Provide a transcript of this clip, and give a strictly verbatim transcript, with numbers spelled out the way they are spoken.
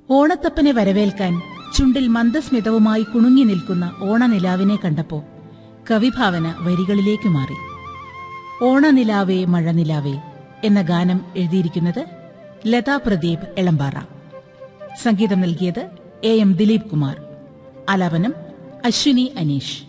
ഓണത്തപ്പനെ വരവേൽക്കാൻ ചുണ്ടിൽ മന്ദസ്മിതവുമായി കുണുങ്ങി നിൽക്കുന്ന ഓണനിലാവിനെ കണ്ടപ്പോ കവിഭാവന വരികളിലേക്ക് മാറി. ഓണനിലാവേ മഴനിലാവേ എന്ന ഗാനം എഴുതിയിരിക്കുന്നത് ലതാ പ്രദീപ് എളമ്പാറ. സംഗീതം നൽകിയത് എ എം ദിലീപ് കുമാർ. ആലാപനം അശ്വിനി അനീഷ്.